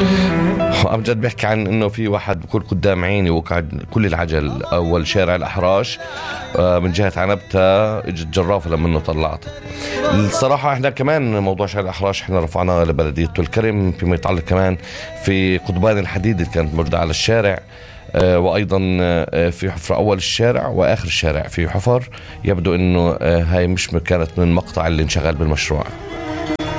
عم جد بيحكي عن انه في واحد بكون قدام عيني وقعد كل العجل اول شارع الاحراش من جهة عنبتة، اجت جرافة لما انه طلعتها. الصراحة احنا كمان موضوع شارع الاحراش احنا رفعناه لبلدية طول كرم، فيما يتعلق كمان في قضبان الحديد اللي كانت موجودة على الشارع، وايضا في حفر اول الشارع واخر الشارع في حفر. يبدو انه هاي مش كانت من المقطع اللي انشغل بالمشروع.